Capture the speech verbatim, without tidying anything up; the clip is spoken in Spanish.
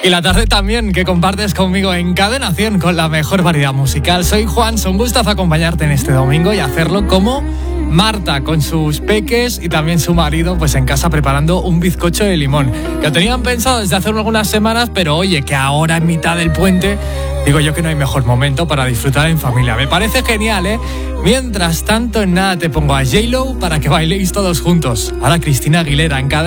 Y la tarde también, que compartes conmigo en Cadena cien con la mejor variedad musical. Soy Juan, es un gustazo acompañarte en este domingo y hacerlo como Marta, con sus peques y también su marido, pues en casa preparando un bizcocho de limón. Que lo tenían pensado desde hace algunas semanas, pero oye, que ahora en mitad del puente, digo yo que no hay mejor momento para disfrutar en familia. Me parece genial, ¿eh? Mientras tanto, en nada te pongo a J-Lo para que bailéis todos juntos. Ahora Cristina Aguilera en Cadena.